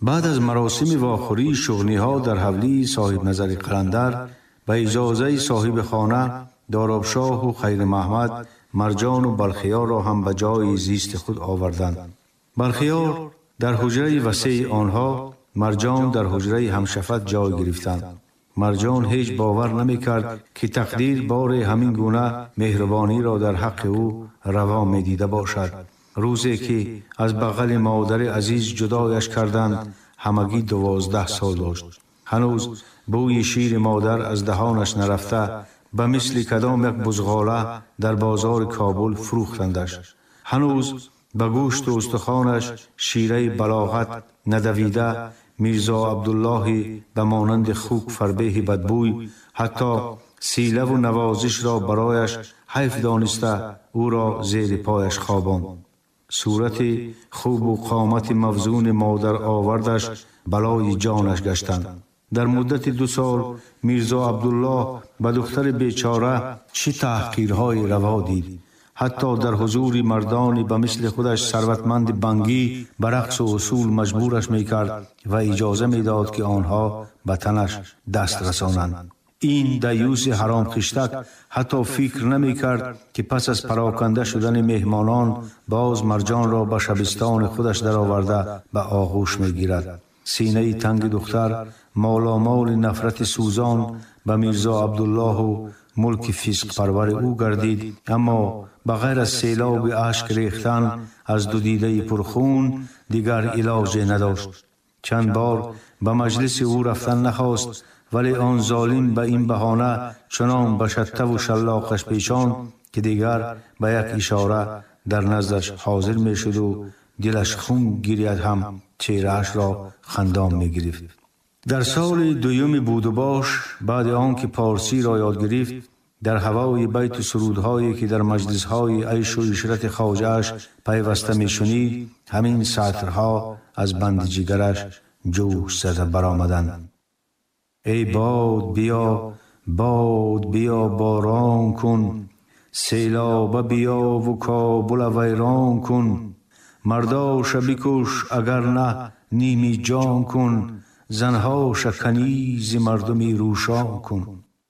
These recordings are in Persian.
بعد از مراسم واخوری شغنی ها در حولی صاحب نظر قلندر به اجازه صاحب خانه دارابشاه و خیر محمد مرجان و بلخیار را هم به جای زیست خود آوردند. بلخیار در حجره وسیع آنها، مرجان در حجره همشفت جای گرفتند. مرجان هیچ باور نمی کرد که تقدیر بار همین گونه مهربانی را در حق او روا می دیده باشد. روزی که از بغل مادر عزیز جدایش کردند همگی 12 سال داشت. هنوز بوی شیر مادر از دهانش نرفته به مثل کدام یک بزغاله در بازار کابل فروختندش. هنوز به گوشت و استخوانش شیره بلاغت ندویده میرزا عبدالله به مانند خوک فربه بدبوی حتی سیله و نوازش را برایش حیف دانسته او را زیر پایش خواباند. صورت خوب و قامت موزون مادر آوردش بلای جانش گشتند. در مدت 2 سال میرزا عبدالله به دختر بیچاره چه تحقیرهای روا دید. حتی در حضور مردانی به مثل خودش ثروتمند بنگی به رقص و اصول مجبورش میکرد و اجازه میداد که آنها به تنش دست رسانند. این دیوس حرام خشتک حتی فکر نمی کرد که پس از پراکنده شدن مهمانان باز مرجان را به شبستان خودش در آورده به آغوش می گیرد. سینه تنگ دختر مالامال نفرت سوزان به میرزا عبدالله و ملک فسق پرور او گردید، اما بغیر از سیلاب اشک ریختن از 2 دیده پرخون دیگر علاج نداشت. چند بار به مجلس او رفتن نخواست، ولی آن ظالم به این بهانه چنان بشته و شلاقش پیچان که دیگر به یک اشاره در نزدش حاضر می شد و دلش خون گیرید هم چهرهش را خندان می گرفت. در سال 2 بود و باش بعد آن که پارسی را یاد گرفت، در هوای بیت و سرودهایی که در مجلس‌های عیش و عشرت خواجه‌اش پیوسته می شنید، همین سطرها از بند جگرش جوش زده برآمدند. ای باد بیا، باد بیا باران کن، سیلاب بیا و کابل ویران کن. مرداش بکش اگر نه نیمی جان کن، زنهاش کنیز مردمی روشان کن.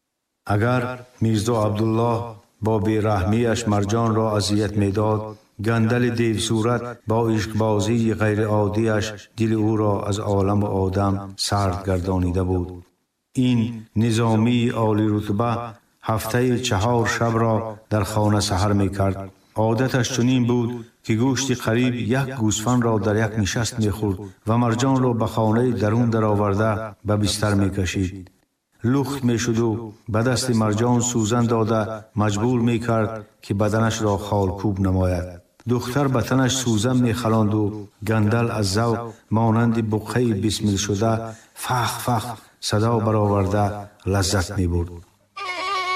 اگر میرزا عبدالله با بیرحمیش مرجان را اذیت میداد، گندل دیو صورت با عشقبازی غیر عادیش دل او را از عالم و آدم سرد گردانیده بود. این نظامی عالی رتبه هفته 4 شب را در خانه سحر می کرد. عادتش چنین بود که گوشت قریب 1 گوسفند را در یک نشست می خورد و مرجان را به خانه درون در آورده به بستر می کشید. لخت می شد و به دست مرجان سوزن داده مجبور می کرد که بدنش را خالکوب نماید. دختر به تنش سوزن می خلاند و گندل از ذوق مانند بقعه بسمل شده فخ فخ صدا برآورده لذت می برد.